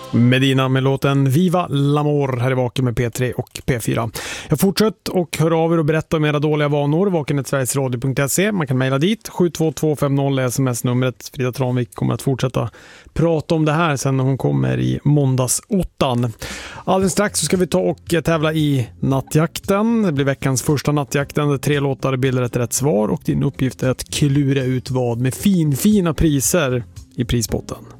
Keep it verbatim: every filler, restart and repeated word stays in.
Medina med låten Viva l'Amor här i Vaken med P tre och P fyra. Jag fortsätter och hör av er och berätta om era dåliga vanor. vaken snabel-a sverigesradio punkt se. Man kan mejla dit. sju två två fem noll är sms-numret. Frida Tranvik kommer att fortsätta prata om det här sen när hon kommer i måndagsottan. Alldeles strax så ska vi ta och tävla i nattjakten. Det blir veckans första nattjakten där tre låtar bildar ett rätt svar och din uppgift är att klura ut vad med fin, fina priser i prispotten.